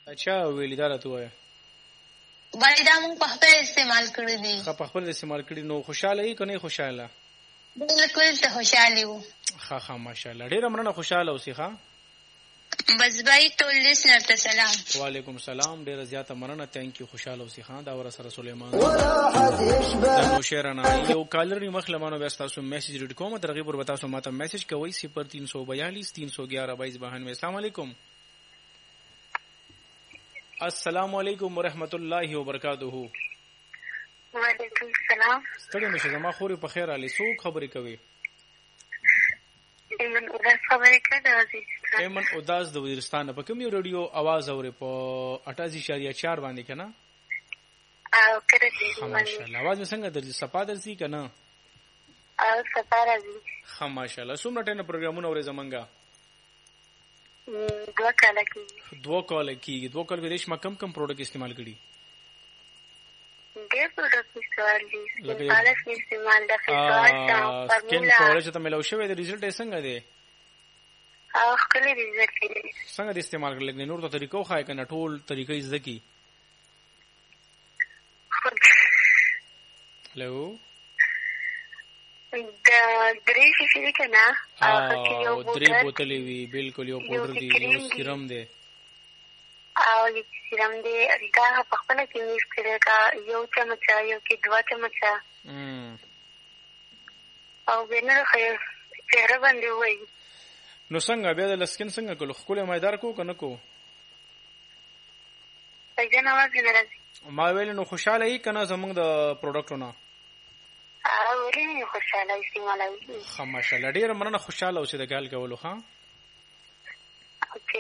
اچھا ویلی دا راته وایه باندې دا موږ په خپل استعمال کړی دي. په خپل استعمال کړی. نو خوشاله یې کنه خوشاله؟ بالکل ته خوشاله وو. ها ماشاءالله ډیره مننه خوشاله اوسې. ها بس بای ټول لیسنر ته سلام. وعلیکم السلام ډیره زیاته مننه. ثانک یو خوشاله اوسې. ها دا ور سره سليمان نو شهرنا یو کالر نی مخلمانو بیا تاسو میسج ریډ کوم ترغیب ور تاسو ماته میسج کوي 0342 311 2292. السلام علیکم. السلام علیکم ورحمت الله وبرکاتہ. وعلیکم السلام. ستړي مشه زما خوري په خیر علي څوک خبرې کوي؟ ایمن اداس خبرې کوي د وزیرستان. ایمن اداس د وزیرستان. په کوم یو رادیو आवाज اوري؟ په 88.4 باندې کنه؟ او کړه دې ماشاءالله. आवाज څنګه درځي؟ صفا درځي کنه؟ او صفا راځي. ماشاءالله. څومره ټینه پروګرامونه اوري زمونږه؟ 2 کال کېږي. 2 کال کېږي. 2 کال ویریش ما کم پروډکټ استعمال کړي؟ ډېر پروډکټ استعمال دي. پالس استعمال د فیسواش فارمولا. سکین پروډکټ ته ملو شوی د ریزلټ څنګه دی؟ خپل ریزلټ دی. څنګه د استعمال کړل نه نور ته طریقو خای کنه ټول طریقې زدکی؟ هلو د درې شیشې کنه او درې بوتلې وی بالکل یو پاوډر دی یو سیرم دی او سیرم دی دا په خپل کې یوز کړه کا یو چمچ یو کې 2 چمچ او ګنه خیر چهره باندې وای. نو څنګه بیا د لسکین څنګه کول خپل مایدار کو کنه کو؟ څنګه نواز نه راځي. ما ویل نو خوشاله یې کنه زمونږ د پروډکټونو؟ ورې خوشاله استعمالوي. ماشاءالله ډیر مننه خوشاله اوسې د ګال کولو. ها